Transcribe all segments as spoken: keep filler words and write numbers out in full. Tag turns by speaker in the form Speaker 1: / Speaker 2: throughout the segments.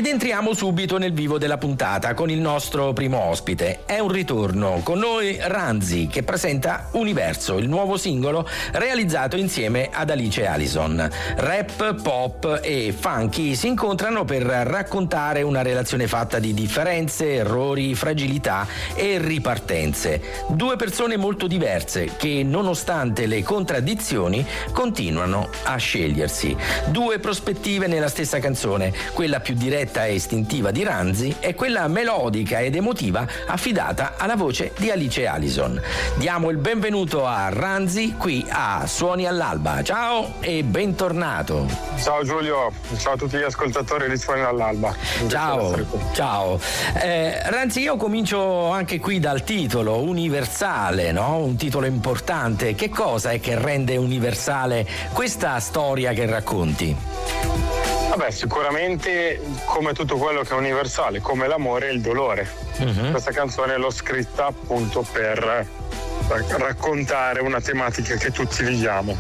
Speaker 1: Ed entriamo subito nel vivo della puntata con il nostro primo ospite. È un ritorno con noi Ranzi, che presenta Universo, il nuovo singolo realizzato insieme ad Alice Alison. Rap, pop e funky si incontrano per raccontare una relazione fatta di differenze, errori, fragilità e ripartenze. Due persone molto diverse che, nonostante le contraddizioni, continuano a scegliersi. Due prospettive nella stessa canzone, quella più diretta e istintiva di Ranzi e quella melodica ed emotiva affidata alla voce di Alice Alison. Diamo il benvenuto a Ranzi qui a Suoni all'Alba. Ciao e bentornato.
Speaker 2: Ciao Giulio, ciao a tutti gli ascoltatori di Suoni all'Alba.
Speaker 1: Ciao, ciao. Eh, Ranzi, io comincio anche qui dal titolo, universale, no? Un titolo importante. Che cosa è che rende universale questa storia che racconti?
Speaker 2: Vabbè, sicuramente come tutto quello che è universale, come l'amore e il dolore. Uh-huh. Questa canzone l'ho scritta appunto per raccontare una tematica che tutti viviamo,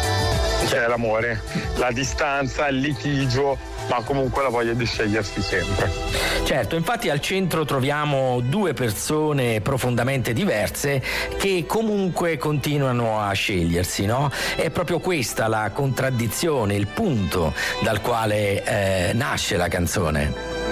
Speaker 2: cioè l'amore, la distanza, il litigio, ma comunque la voglia di scegliersi sempre.
Speaker 1: Certo, infatti al centro troviamo due persone profondamente diverse che comunque continuano a scegliersi, no? È proprio questa la contraddizione, il punto dal quale eh, nasce la canzone.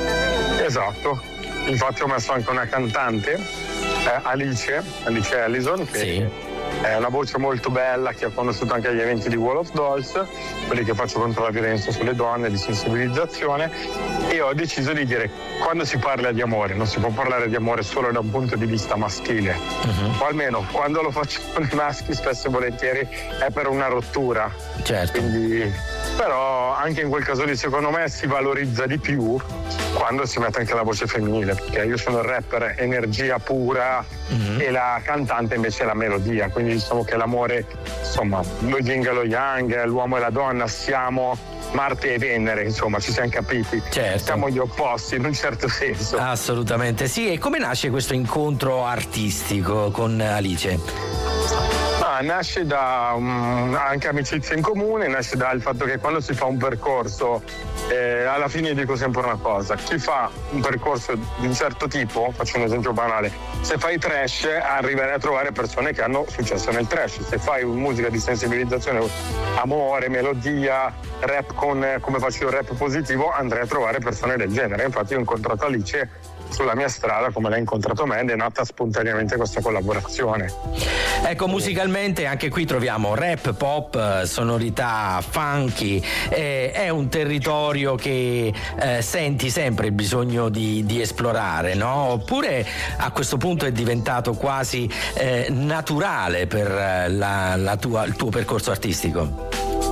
Speaker 2: Esatto, infatti ho messo anche una cantante, eh, Alice, Alice Alison, che
Speaker 1: sì.
Speaker 2: È una voce molto bella che ho conosciuto anche agli eventi di Wall of Dolls, quelli che faccio contro la violenza sulle donne, di sensibilizzazione, e ho deciso di dire, quando si parla di amore non si può parlare di amore solo da un punto di vista maschile, uh-huh. o almeno quando lo facciamo i maschi spesso e volentieri è per una rottura.
Speaker 1: Certo.
Speaker 2: Quindi, però anche in quel caso lì secondo me si valorizza di più quando si mette anche la voce femminile, perché io sono il rapper energia pura, uh-huh. e la cantante invece è la melodia, quindi diciamo che l'amore, insomma, lo yin e lo yang, l'uomo e la donna, siamo Marte e Venere, insomma, ci siamo capiti.
Speaker 1: Certo.
Speaker 2: Siamo gli opposti in un certo senso.
Speaker 1: Assolutamente sì. E come nasce questo incontro artistico con Alice?
Speaker 2: Ah, nasce da um, anche amicizia in comune, nasce dal fatto che quando si fa un percorso, eh, alla fine dico sempre una cosa: chi fa un percorso di un certo tipo, faccio un esempio banale, se fai trash arriverai a trovare persone che hanno successo nel trash, se fai musica di sensibilizzazione, amore, melodia, rap con, come faccio io, rap positivo, andrai a trovare persone del genere. Infatti ho incontrato Alice sulla mia strada come l'ha incontrato me ed è nata spontaneamente questa collaborazione.
Speaker 1: Ecco, musicalmente anche qui troviamo rap, pop, sonorità funky, eh, è un territorio che eh, senti sempre il bisogno di, di esplorare, no? Oppure a questo punto è diventato quasi eh, naturale per la, la tua, il tuo percorso artistico?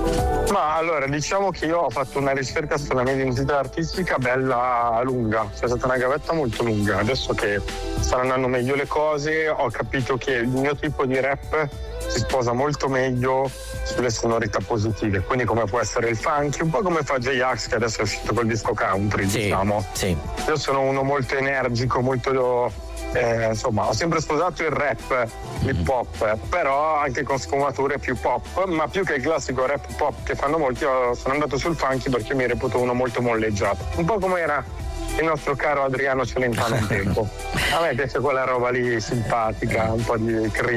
Speaker 2: Ma allora, diciamo che io ho fatto una ricerca sulla mia identità artistica bella lunga, c'è stata una gavetta molto lunga. Adesso che stanno andando meglio le cose, ho capito che il mio tipo di rap si sposa molto meglio sulle sonorità positive, quindi come può essere il funky, un po' come fa J-Ax che adesso è uscito col disco country,
Speaker 1: sì,
Speaker 2: diciamo.
Speaker 1: Sì.
Speaker 2: Io sono uno molto energico, molto... Eh, insomma, ho sempre sposato il rap, l'hip hop, però anche con sfumature più pop, ma più che il classico rap pop che fanno molti, io sono andato sul funky perché mi reputo uno molto molleggiato, un po' come era il nostro caro Adriano Celentano un tempo. A me piace quella roba lì simpatica, un po' di cringe.